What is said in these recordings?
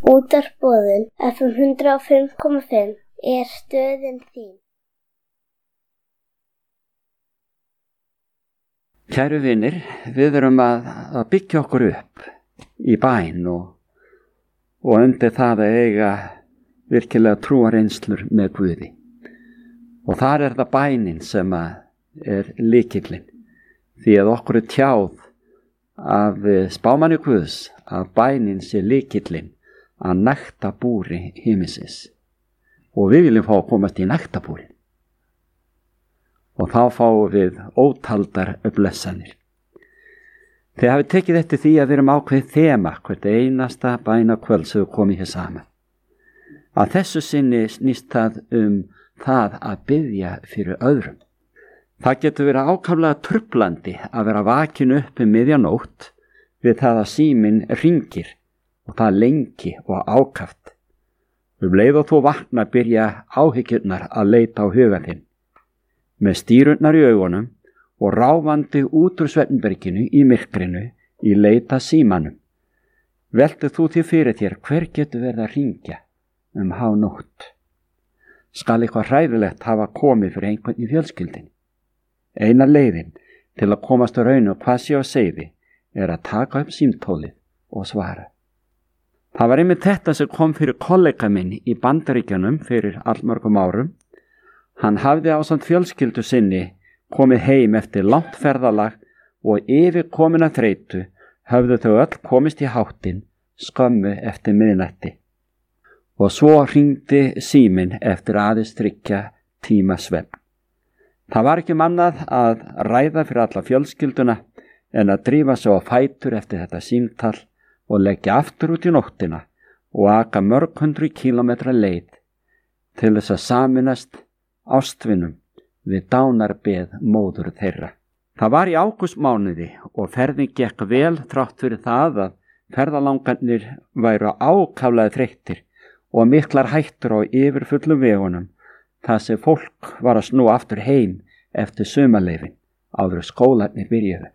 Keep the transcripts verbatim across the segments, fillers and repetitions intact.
Útvarpsboðun F M hundrað og fimm komma fimm er stöðin þín. Kæru vinir, við erum að, að byggja okkur upp í bæn og, og undir það að eiga virkilega trúarreynslur með Guði. Og þar er það bænin sem er lykillinn, því að okkur er tjáð af spámanni Guðs að bænin sé lykillinn að nægtabúri himinsins. Og við viljum fá að komast í nægtabúrin. Og þá fáum við ótaldar blessanir. Þið hafið tekið eftir því að við erum ákveðið þema hvert einasta bænakvöld sem við komum hér saman. Að þessu sinni snýst það um það að biðja fyrir öðrum. Það getur verið ákaflega trublandi að vera vakin upp um miðjanótt við það að síminn hringir og það lengi og ákaft. Um leið og þú vakna byrja áhyggjurnar að leita á hugan þinn. Með stírurnar í augunum og ráfandi út úr svefnberginu í myrkrinu í leita símanum. Veltu þú því fyrir þér hver getur verið að hringja um hánótt. Skal eitthvað hræðilegt hafa komið fyrir einhvern í fjölskyldinni? Eina leiðin til að komast á raun og hvað sé á seiði er að taka upp símtólið og svara. Það var einmitt þetta sem kom fyrir kollega minn í Bandaríkjunum fyrir allmörgum árum. Hann hafði ásamt fjölskyldu sinni komið heim eftir langt ferðalag og yfir komin að þreytu höfðu þau öll komist í háttinn skömmu eftir miðnætti. Og svo hringdi síminn eftir aðeins þriggja tíma svefn. Það var ekki annað að ræða fyrir alla fjölskylduna en að drífa sig á fætur eftir þetta símtal og leggja aftur út í nóttina og aka mörg hundru kílómetra leið til þess að saminast ástvinum við dánarbeð móður þeirra. Það var í ágústmánuði og ferðin gekk vel þrátt fyrir það að ferðalangarnir væru ákaflega þreyttir og miklar hættur á yfirfullum vegunum þar sem fólk var að snúa aftur heim eftir sumarleyfin áður skólarnir byrjuðu.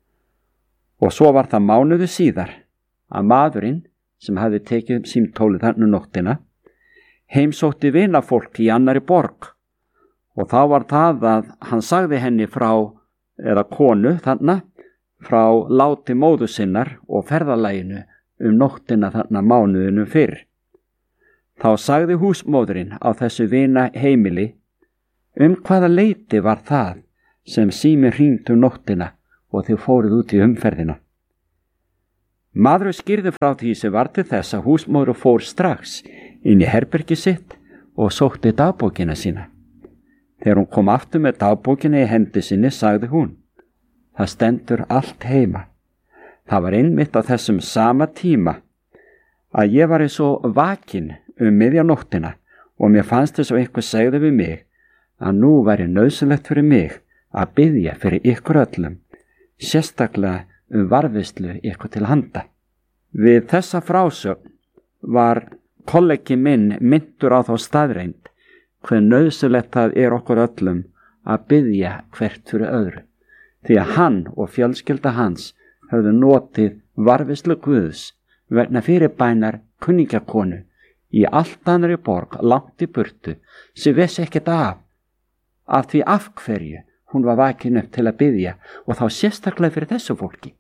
Og svo var það mánuði síðar að maðurinn sem hafði tekið um símtólið þannig nóttina heimsótti vinafólk í annari borg og þá var það að hann sagði henni frá, eða konu þarna, frá láti móður sinnar og ferðalaginu um nóttina þarna mánuðinu fyrr. Þá sagði húsmóðurinn á þessu vina heimili um hvaða leyti var það sem síminn hringdi um nóttina og þau fóruð út í umferðina. Maðurinn skýrði frá því sem var til þess að húsmóður fór strax inn í herbergi sitt og sótti dagbókina sína. Þegar hún kom aftur með dagbókina í hendi sinni sagði hún: það stendur allt heima. Það var einmitt á þessum sama tíma að ég var eins og vakin um miðja nóttina og mér fannst þess að einhver segði við mig að nú væri nauðsynlegt fyrir mig að biðja fyrir ykkur öllum, sérstaklega um varðveislu ykkur til handa. Við þessa frásögn var kollegi minn minntur á þá staðreind hver nauðsynlegt það er okkur öllum að biðja hvert fyrir öðru, því að hann og fjölskylda hans höfðu notið varðveislu Guðs vegna fyrirbænar kunningjakonu í allt annarri borg langt í burtu sem vissi ekkert af, af því af hverju hún var vakin upp til að biðja og þá sérstaklega fyrir þessu fólki.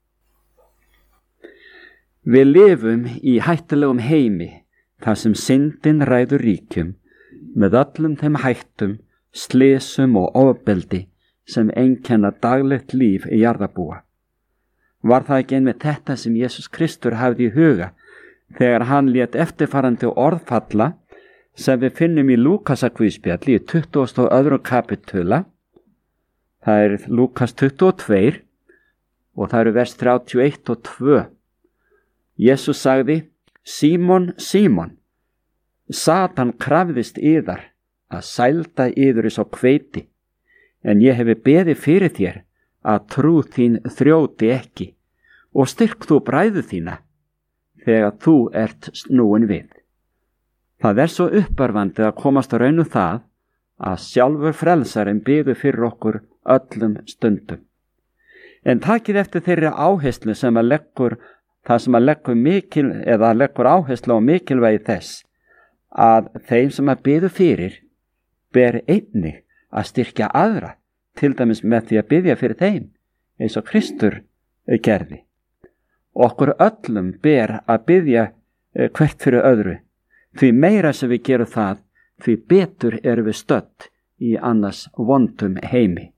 Við lifum í hættulegum heimi þar sem syndin ræður ríkjum með öllum þeim hættum, slysum og ofbeldi sem einkenna daglegt líf í jarðarbúa. Var það ekki einmitt þetta sem Jesús Kristur hafði í huga þegar hann lét eftirfarandi orðfalla sem við finnum í Lúkasarguðspjalli í tuttugasta og öðrum kapitula. Það er Lúkas tuttugu og tvö og það eru vers þrjátíu og eitt og tvö. Jesús sagði: Símon, Símon, Satan krafðist yðar að sælda yður eins og hveiti, en ég hefi beðið fyrir þér að trú þín þrjóti ekki og styrk þú bræðu þína þegar þú ert snúin við. Það er svo uppörvandi að komast að raunu það að sjálfur frelsarinn biður fyrir okkur öllum stundum. En takið eftir þeirri áherslu sem að leggur það sem að leggur mikil eða leggur áherslu á mikilvægi þess að þeim sem að biðu fyrir ber einnig að styrkja aðra, til dæmis með því að biðja fyrir þeim, eins og Kristur gerði. Okkur öllum ber að biðja hvert fyrir öðru, því meira sem við gerum það, því betur erum við stödd í annars vondum heimi.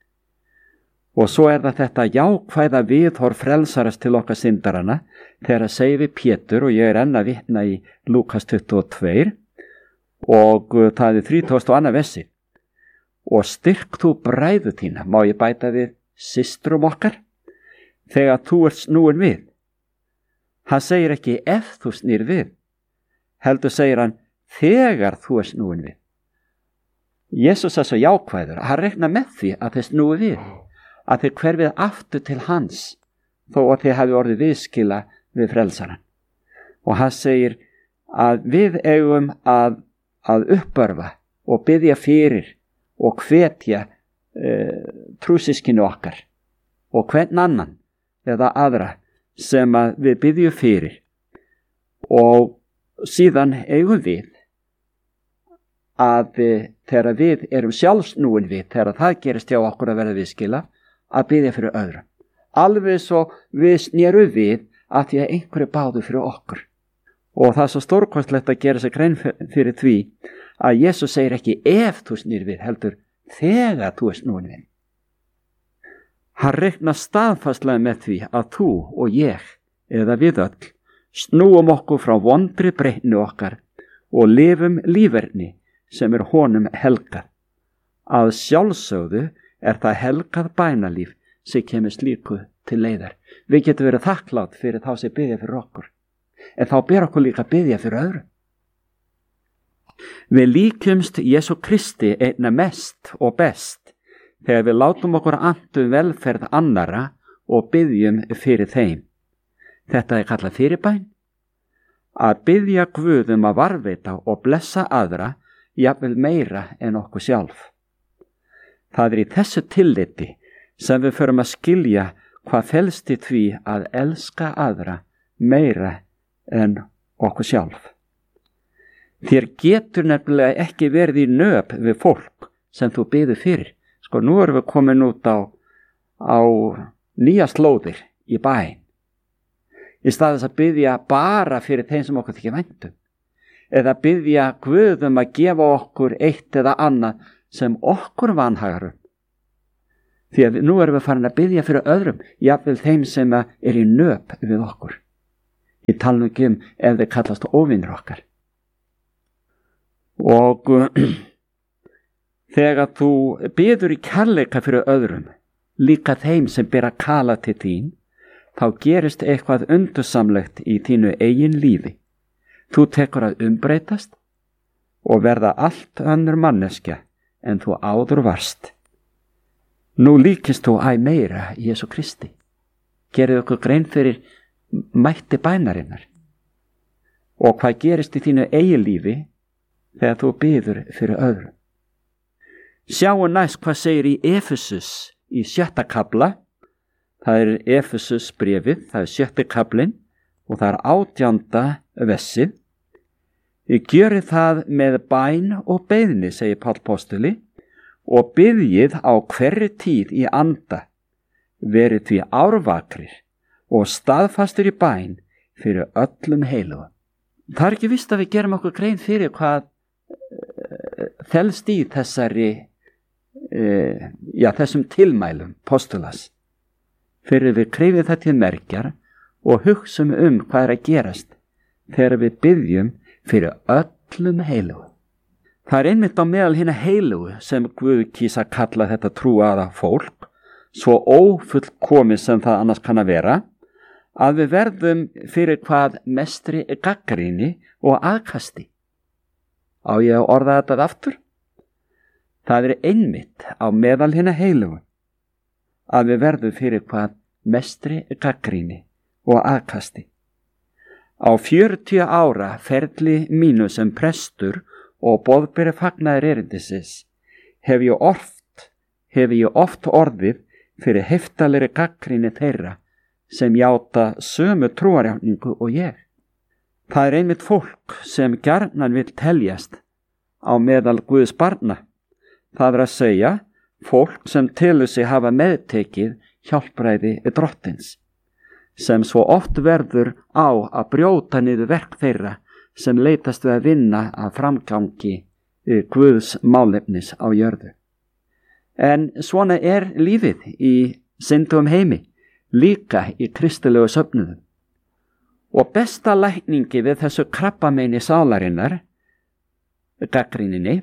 Og svo er það þetta jákvæða viðhorf frelsarast til okkar syndarana, þegar að segja við Pétur, og ég er enn að vitna í Lúkas tuttugu og tvö, og það er þrítugasta og annað versi. Og styrk þú bræðu þína, má ég bæta við systrum okkar, þegar þú ert snúin við. Hann segir ekki ef þú snýr við, heldur segir hann þegar þú ert snúin við. Jesús er svo jákvæður, hann rekna með því að þeir snúi við, að þeir hverfið aftur til hans, þó að þeir hafi orðið viðskila við frelsaran. Og hann segir að við eigum að, að uppörfa og biðja fyrir og hvetja e, trúsískinu okkar og hvern annan eða aðra sem að við biðjum fyrir. Og síðan eigum við að e, þegar við erum sjálfsnúin við, þegar það gerist hjá okkur að verða viðskila, að biðja fyrir öðru. Alveg svo við snérum við að því að einhverju báðu fyrir okkur. Og það er svo stórkostlegt að gera sig grein fyrir því að Jesús segir ekki ef þú snýr við, heldur þegar þú er snúin við. Hann reiknar staðfastlega með því að þú og ég, eða við öll, snúum okkur frá vondri breytni okkar og lifum líferni sem er honum helgað. Að sjálfsögðu er það helgað bænalíf sem kemur slíku til leiðar. Við getum verið þakklátt fyrir þá sem biðja fyrir okkur, en þá ber okkur líka biðja fyrir öðru. Við líkjumst Jesú Kristi einna mest og best þegar við látum okkur andu velferð annara og biðjum fyrir þeim. Þetta er kallað fyrirbæn. Að biðja Guð um að varðveita og blessa aðra, jafnvel meira en okkur sjálf. Það er í þessu tilliti sem við förum að skilja hvað felst í því að elska aðra meira en okkur sjálf. Þér getur nefnilega ekki verið í nöp við fólk sem þú biður fyrir. Sko, nú erum við komin út á, á nýja slóðir í bæinn. Í stað þess að biðja bara fyrir þeim sem okkur þykir vænt um, eða biðja Guð um að gefa okkur eitt eða annað sem okkur vanhagar um. Því að nú erum við farin að biðja fyrir öðrum, jafnvel þeim sem er í nöp við okkur. Ég tala nú ekki um ef þeir kallast óvinir okkar. Og þegar þú biður í kærleika fyrir öðrum, líka þeim sem ber að kalla til þín, þá gerist eitthvað undursamlegt í þínu eigin lífi. Þú tekur að umbreytast og verða allt önnur manneskja en þú áður varst. Nú líkist þú æ meira Jesú Kristi. Gerðu okkur grein fyrir mætti bænarinnar. Og hvað gerist í þínu eigin lífi þegar þú biður fyrir öðrum. Sjáum næst hvað segir í Efesus í sjötta kafla. Það er Efesus bréfið, það er sjötti kaflinn og það er átjánda vessið. Ég gjöri það með bæn og beiðni, segir Páll postuli, og biðjið á hverri tíð í anda, verið því árvakrir og staðfastur í bæn fyrir öllum heilugum. Það er ekki víst að við gerum okkur grein fyrir hvað uh, þelst í þessari, uh, já, þessum tilmælum postulas. Fyrir við krefið það til merkjar og hugsum um hvað er að gerast þegar við biðjum fyrir öllum heilugum. Það er einmitt á meðal hina heilugu sem Guð kýs að kalla þetta trúaða fólk, svo ófullkomið sem það annars kann að vera, að við verðum fyrir hvað mestri gagnrýni og aðkasti. Á ég að orða þetta aftur? Það er einmitt á meðal hina heilugu að við verðum fyrir hvað mestri gagnrýni og aðkasti. Á fjörutíu ára ferli mínu sem prestur og boðberi fagnaðar erindisins hef ég oft, hef ég oft orðið fyrir heftalegri gagnrýni þeirra sem játa sömu trúarjátningu og ég. Það er einmitt fólk sem gjarnan vill teljast á meðal Guðs barna. Það er að segja fólk sem telur sig hafa meðtekið hjálpræði drottins, sem svo oft verður á að brjóta niður verk þeirra sem leitast við að vinna að framgangi Guðs málefnis á jörðu. En svona er lífið í syndugum heimi, líka í kristilegu söfnuðum. Og besta lækningi við þessu krabbameini sálarinnar, gagnrýninni,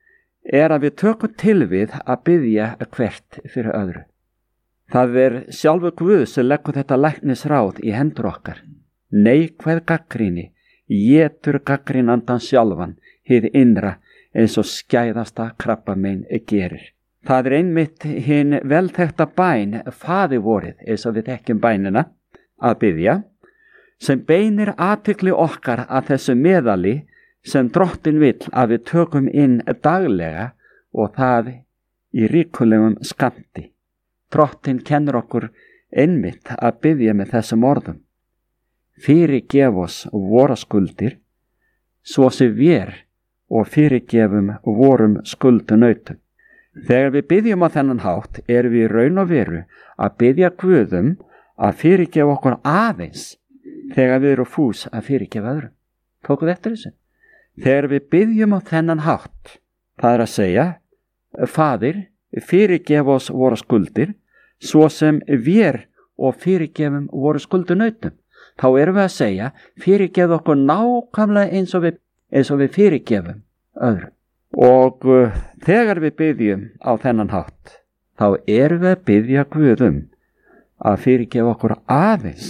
er að við tökum til við að biðja hvert fyrir öðru. Það er sjálfur Guð sem leggur þetta læknisráð í hendur okkar. Neikvæð gagnrýni étur gagnrýnandan sjálfan hið innra eins og skæðasta krabbamein gerir. Það er einmitt hinn velþekta bæn Faðir vorið, eins og við þekkjum bænina, að biðja, sem beinir athygli okkar að þessu meðali sem drottin vill að við tökum inn daglega og það í ríkulegum skammti. Drottin kennir okkur einmitt að biðja með þessum orðum. Fyrirgef oss vora skuldir, svo sem við og fyrirgefum vorum skuldunautum. Þegar við biðjum á þennan hátt erum við í raun og veru að biðja Guðum að fyrirgefa okkur aðeins þegar við erum fús að fyrirgefa öðrum. Tókuð eftir þessu? Þegar við biðjum á þennan hátt, það er að segja, Faðir, fyrirgef oss voru skuldir, svo sem við og fyrirgefum voru skuldunautum. Þá erum við að segja, fyrirgef okkur nákvæmlega eins og við, eins og við fyrirgefum öðrum. Og uh, þegar við biðjum á þennan hátt, þá erum við að biðja Guðum að fyrirgefa okkur aðeins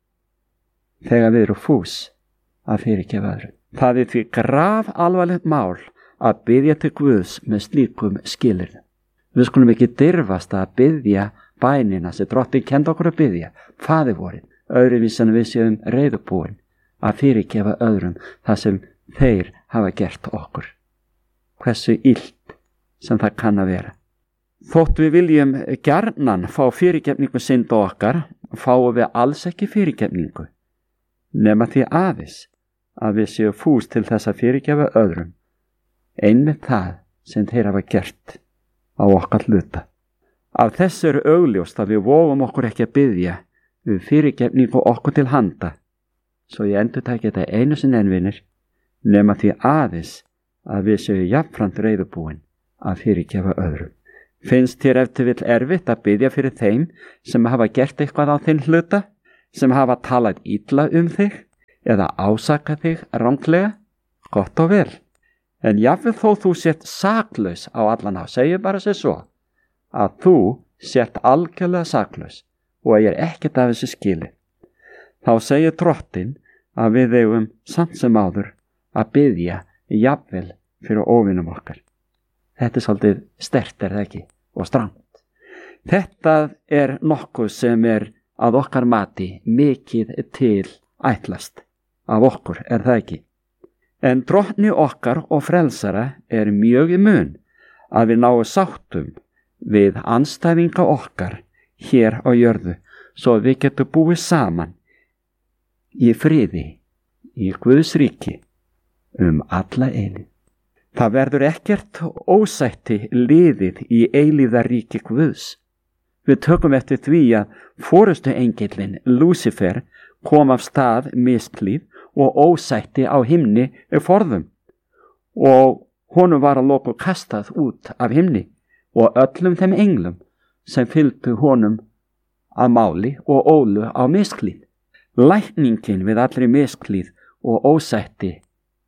þegar við erum fús að fyrirgefa öðrum. Það er því graf alvarlegt mál að biðja til Guðs með slíkum skilyrðum. Við skulum ekki dirfast að biðja bænina sem drottin kenndi okkur að biðja, Faðir vorið, öðruvís en við séum reiðubúin að fyrirgefa öðrum það sem þeir hafa gert okkur. Hversu illt sem það kann að vera. Þótt við viljum gjarnan fá fyrirgefningu synda okkar, fáum við alls ekki fyrirgefningu, nema því aðeins að við séum fús til þess að fyrirgefa öðrum, einmitt það sem þeir hafa gert á okkar hluta. Af þessu er augljóst að við vofum okkur ekki að biðja við fyrirgefningu okkur til handa, svo ég endurtæki þetta einu sinni envinir, nema því aðeins að við séum jafnframt reiðubúin að fyrirgefa öðrum. Finnst þér eftir vill erfitt að biðja fyrir þeim sem hafa gert eitthvað á þinn hluta, sem hafa talað illa um þig eða ásakað þig ranglega? Gott og vel. En jafnvel þó þú sért saklaus á allan hátt, segju bara sér svo, að þú sért algjörlega saklaus og ég er ekkert af þessu skili. Þá segir drottin að við eigum samt sem áður að biðja jafnvel fyrir óvinum okkar. Þetta er svolítið sterkt, er það ekki, og strangt. Þetta er nokkuð sem er að okkar mati mikið til ætlast af okkur, er það ekki? En drottni okkar og frelsara er mjög í mun að við náum sáttum við andstæðinga okkar hér á jörðu, svo við getum búið saman í friði í Guðs ríki um alla eilífð. Það verður ekkert ósætti liðið í eilífðaríki Guðs. Við tökum eftir því að forystuengillinn Lúsífer kom af stað misklíð og ósætti á himni forðum og honum var að lokum kastað út af himni og öllum þeim englum sem fylgdu honum að máli og ólu á misklíð. Lækningin við allri misklíð og ósætti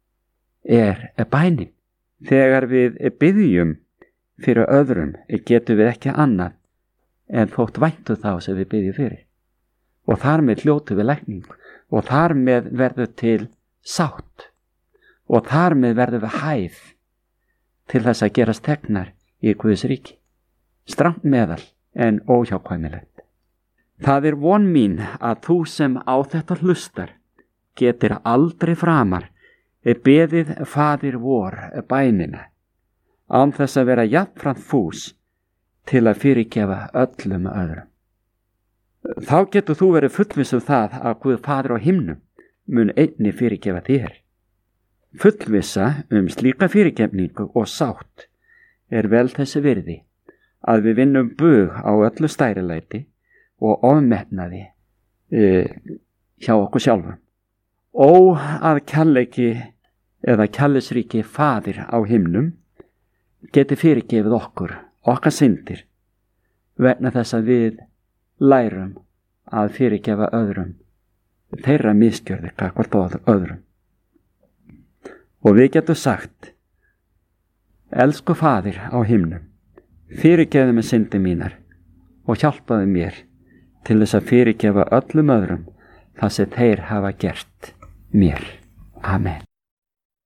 er bænin. Þegar við biðjum fyrir öðrum getum við ekki annað en þótt væntu þá sem við biðjum fyrir. Og þar með hljótu við lækning og þar með verður til sátt og þar með verður við hæð til þess að gerast þegnar í Guðs ríki. Strangt meðal en óhjákvæmilegt. Það er von mín að þú sem á þetta hlustar getur aldrei framar beðið Faðir vor bænina án þess að vera jafnframt fús til að fyrirgefa öllum öðrum. Þá getur þú verið fullviss um það að Guð Faðir á himnum mun einni fyrirgefa þér. Fullvissa um slíka fyrirgefningu og sátt er vel þessi virði að við vinnum bug á öllu stærilæti og ofmetnaði e, hjá okkur sjálfum. Ó að kærleiki eða kærleisríki Faðir á himnum geti fyrirgefið okkur, okkar syndir, vegna þess að við lærum að fyrirgefa öðrum þeirra misgjörðir gagnvart öðrum. Og við getum sagt: Elsku Faðir á himnum, fyrirgefðu mér syndir mínar og hjálpaðu mér til þess að fyrirgefa öllum öðrum það sem þeir hafa gert mér. Amen.